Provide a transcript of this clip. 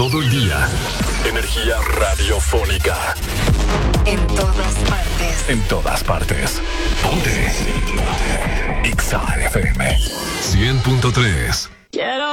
Todo el día. Energía radiofónica. En todas partes. En todas partes. Ponte. Exa FM 100.3. Quiero